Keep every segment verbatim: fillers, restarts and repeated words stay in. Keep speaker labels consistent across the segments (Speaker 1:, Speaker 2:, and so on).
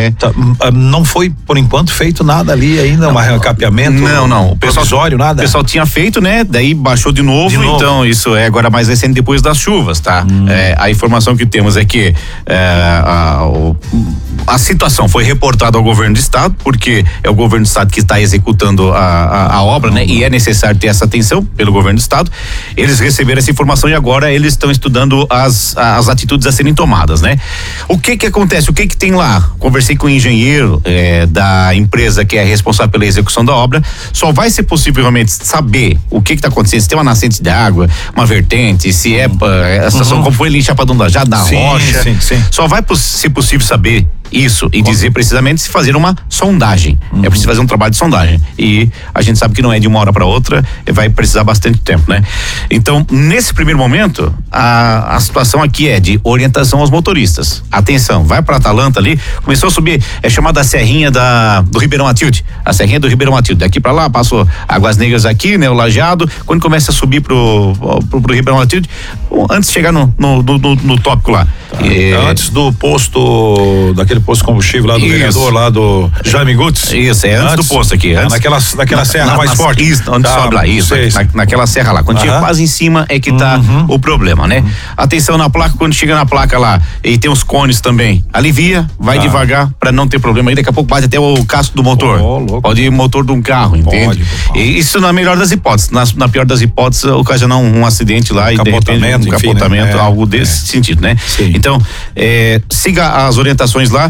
Speaker 1: né?
Speaker 2: Tá, não foi, por enquanto, feito nada ali ainda, um recapeamento?
Speaker 1: Não, não. O pessoal,
Speaker 2: provisório, nada?
Speaker 1: O pessoal tinha feito, né? Daí baixou de novo,
Speaker 2: de novo.
Speaker 1: Então isso é agora mais recente depois das chuvas, tá? Hum. É, a informação que temos é que é, a, o, a situação foi reportada ao governo do estado, porque é o governo do estado que está executando a, a, a obra, né? E é necessário ter essa atenção pelo governo do estado. Eles receberam essa informação e agora eles estão estudando as, as atitudes a serem tomadas, né? O que que acontece? O que que tem lá? Conversei com o engenheiro é, da empresa que é responsável pela execução da obra. Só vai ser possível realmente saber o que que tá acontecendo, se tem uma nascente de água, uma vertente, se é a situação, uhum. como foi ali em Chapadão da Já, da
Speaker 2: sim,
Speaker 1: rocha.
Speaker 2: Sim, sim.
Speaker 1: Só vai ser possível saber isso e dizer precisamente se fazer uma sondagem. Uhum. É preciso fazer um trabalho de sondagem. E a gente sabe que não é de uma hora para outra, vai precisar bastante tempo, né? Então, nesse primeiro momento, a, a situação aqui é de orientação aos motoristas. Atenção, vai para Atalanta ali, começou a subir, é chamada a Serrinha da, do Ribeirão Matilde. A Serrinha do Ribeirão Matilde. Daqui para lá, passou Águas Negras aqui, né? O Lajeado. Quando começa a subir pro, pro, pro Ribeirão Matilde, antes de chegar no, no, no, no, no tópico lá.
Speaker 2: Tá. E, antes do posto, daquele posto de combustível lá do isso. vereador, lá do Jaime Gutz.
Speaker 1: Isso, é antes, antes do posto aqui. Antes,
Speaker 2: naquela naquela na, serra na, mais na, forte.
Speaker 1: Isso, onde tá, sobe lá, isso. Na, naquela serra lá. Quando uh-huh. chega quase em cima é que tá uhum. o problema, né? Uhum. Atenção na placa, quando chega na placa lá, e tem os cones também. Alivia, vai ah. devagar pra não ter problema aí. Daqui a pouco bate até o casco do motor. Oh, pode ir motor de um carro, entende? Pode, e isso na melhor das hipóteses. Na, na pior das hipóteses, ocasionar um, um acidente lá e de repente um enfim, capotamento, né? algo é, desse é. sentido, né? Sim. Então, é, siga as orientações lá,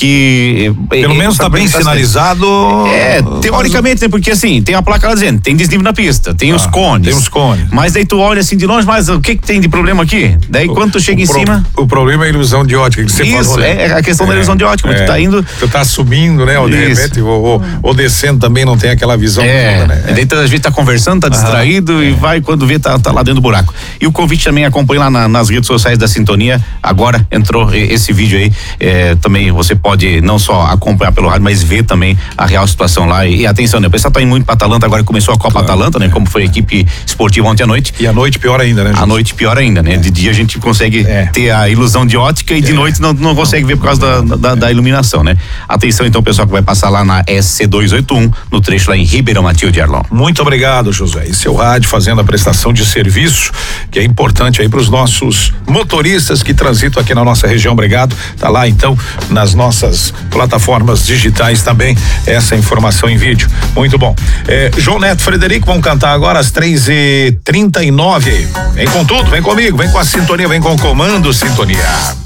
Speaker 1: que
Speaker 2: pelo é, menos está bem sinalizado.
Speaker 1: É, teoricamente, né? Porque assim, tem a placa lá dizendo, tem desnível na pista, tem ah, os cones.
Speaker 2: Tem os cones.
Speaker 1: Mas daí tu olha assim de longe, mas o que que tem de problema aqui? Daí o, quando tu chega em pro, cima.
Speaker 2: O problema é a ilusão de ótica que você
Speaker 1: Isso,
Speaker 2: falou, né?
Speaker 1: é a questão é, da ilusão de ótica, é, tu tá indo.
Speaker 2: Tu tá subindo, né? Ou de Isso. repente, ou, ou, ou descendo também não tem aquela visão.
Speaker 1: É,
Speaker 2: toda, né?
Speaker 1: É. Daí às vezes tá conversando, tá distraído ah, e é. vai quando vê, tá, tá lá dentro do buraco. E o convite também acompanha lá na, nas redes sociais da Sintonia. Agora entrou esse vídeo aí. É, também você pode não só acompanhar pelo rádio, mas ver também a real situação lá. E, e atenção, né? O pessoal tá indo muito pra Atalanta, agora começou a Copa claro, Atalanta, né? É. Como foi a equipe esportiva ontem à noite.
Speaker 2: E à noite pior ainda, né?
Speaker 1: À noite pior ainda, né? É. De dia a gente consegue é. ter a ilusão de ótica e de é. noite não, não consegue ver por causa da, da, da iluminação, né? Atenção então, pessoal, que vai passar lá na S C duzentos e oitenta e um, no trecho lá em Ribeirão Matilde, Arlon.
Speaker 2: Muito obrigado, Josué. E seu rádio fazendo a prestação de serviço, que é importante aí para os nossos motoristas que transitam aqui na nossa região. Obrigado. Tá lá então nas nossas plataformas digitais também essa informação em vídeo. Muito bom. É, João Neto e Frederico vão cantar agora às três e trinta e nove. Vem com tudo, vem comigo, vem com a sintonia, vem com o comando Sintonia.